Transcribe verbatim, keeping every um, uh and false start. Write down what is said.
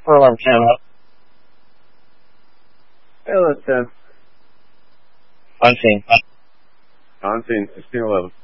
Four alarm cam up. L S ten. On scene. On scene, sixteen eleven.